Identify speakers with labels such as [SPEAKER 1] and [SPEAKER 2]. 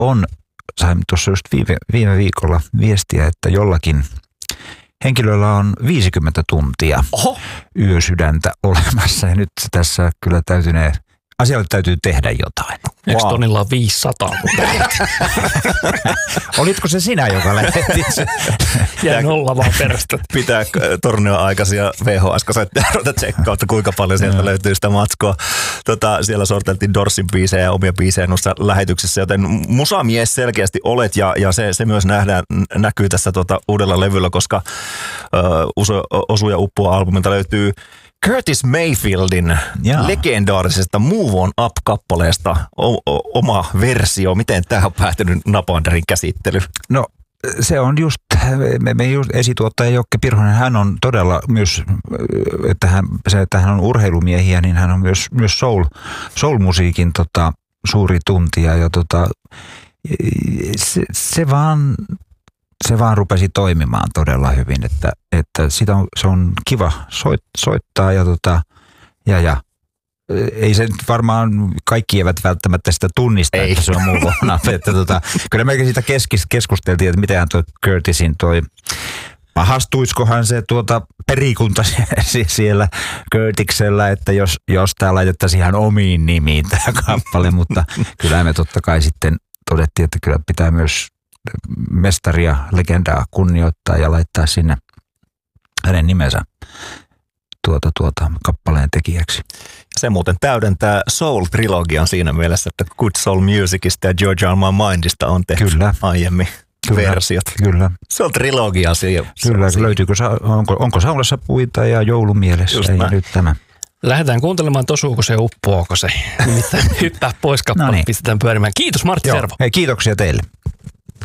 [SPEAKER 1] sain tuossa just viime viikolla viestiä, että jollakin henkilöllä on 50 tuntia yösydäntä olemassa ja nyt tässä kyllä asialle täytyy tehdä jotain.
[SPEAKER 2] Eikö Tonilla on 500?
[SPEAKER 1] Olitko se sinä, joka lähetit se?
[SPEAKER 2] Ja nolla vaan perästä.
[SPEAKER 3] Pitää tornioaikaisia VHS-kasetteja ruveta tsekkaa, että kuinka paljon sieltä löytyy sitä matskoa. Siellä sorteltiin Dorsin biisejä ja omia biisejä noissa lähetyksissä, joten musamies selkeästi olet ja se myös näkyy tässä uudella levyllä, koska Osu ja Uppoa -albumilta löytyy Curtis Mayfieldin legendaarisesta Move On Up-kappaleesta oma versio. Miten tämä on päätynyt Napanderin käsittely?
[SPEAKER 1] No se on just esituottaja Jokke Pirhonen, hän on todella myös, että hän on urheilumiehiä, niin hän on myös soul-musiikin suuri tuntija ja se vaan rupesi toimimaan todella hyvin, että se on kiva soittaa ja ei se nyt varmaan kaikki eivät välttämättä sitä tunnista, että se on muu vuonna. Kyllä mekin siitä keskusteltiin, että miten tuo Curtisin pahastuiskohan se perikunta siellä Curtiksellä, että jos tämä laitettaisiin ihan omiin nimiin tämä kappale, mutta kyllä me totta kai sitten todettiin, että kyllä pitää myös mestaria, legendaa kunnioittaa ja laittaa sinne hänen nimensä kappaleen tekijäksi.
[SPEAKER 3] Se muuten täydentää Soul-trilogian siinä mielessä, että Good Soul Musicista ja George On My Mindista on tehty aiemmin versiot.
[SPEAKER 1] Kyllä.
[SPEAKER 3] Se on trilogia siinä.
[SPEAKER 1] Kyllä, löytyykö, onko saunassa puita ja joulumielessä ja nyt tämä.
[SPEAKER 2] Lähdetään kuuntelemaan, tosuuko se, uppoako se. Nimittäin hyppää pois kappale, pistetään pyörimään. Kiitos Martti Servo.
[SPEAKER 1] Hei, kiitoksia teille.